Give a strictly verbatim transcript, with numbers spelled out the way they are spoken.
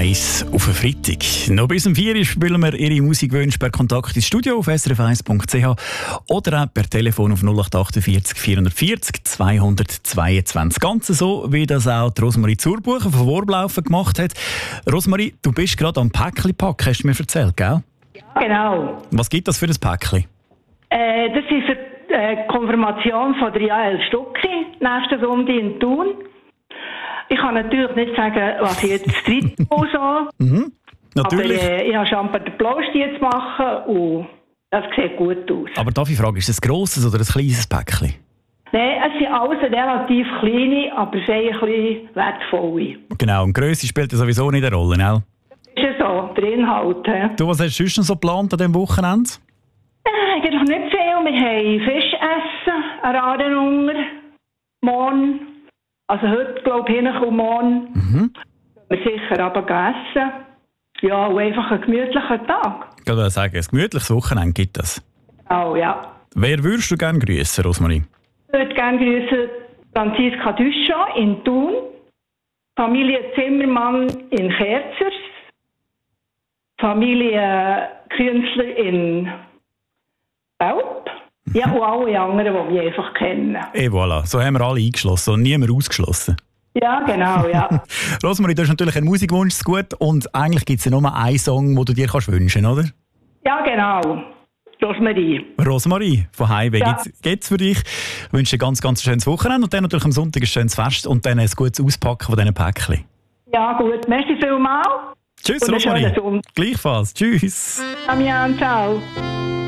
eins auf einen Freitag. Noch bis um vier Uhr spielen wir Ihre Musikwünsche per Kontakt ins Studio auf s r f eins punkt c h oder auch per Telefon auf null acht achtundvierzig vierhundertvierzig zweihundertzweiundzwanzig. Ganz so, wie das auch die Rosmarie Zurbucher von Worblaufen gemacht hat. Rosmarie, du bist gerade am Päckchen packen, hast du mir erzählt, gell? Ja, genau. Was gibt das für ein Päckchen? Äh, das ist eine äh, Konfirmation von der Jael Stucki, nächste Sonntag in Thun. Ich kann natürlich nicht sagen, was ich jetzt drin so. Mhm, natürlich. Aber äh, ich habe schon ein paar Applaus zu machen und das sieht gut aus. Aber darf ich fragen, ist das ein grosses oder ein kleines Päckchen? Nein, es sind alles relativ kleine, aber sehr ein bisschen wertvolle. Genau, und Grösse spielt ja sowieso nicht eine Rolle, ne? Das ist ja so, der Inhalt. He. Du, was hast du sonst noch so geplant an diesem Wochenende? Äh, eigentlich nicht viel. Wir haben Fisch essen, einen Radenunger, morgen. Also heute, glaube ich, hin und morgen. Mhm. Wir sicher aber essen. Ja, und einfach einen gemütlichen Tag. Ich würde sagen, ein gemütliches Wochenende gibt es. Genau, ja. Wer würdest du gerne grüßen, Rosmarie? Ich würde gerne grüßen Franziska Duchamp in Thun, Familie Zimmermann in Kerzers, Familie Künstler in Belp. Ja, und alle anderen, die wir einfach kennen. Et voilà, so haben wir alle eingeschlossen und niemand ausgeschlossen. Ja, genau, ja. Rosmarie, du hast natürlich einen Musikwunsch zu gut und eigentlich gibt es ja nur einen Song, den du dir kannst wünschen, oder? Ja, genau. Rosmarie. Rosmarie von Highway Ja. gibt es für dich. Ich wünsche dir ein ganz, ganz schönes Wochenende und dann natürlich am Sonntag ein schönes Fest und dann ein gutes Auspacken von diesen Päckchen. Ja, gut. Merci vielmals. Tschüss, Und einen Rosmarie. schönen Sonntag. Gleichfalls. Tschüss. Damian, ciao.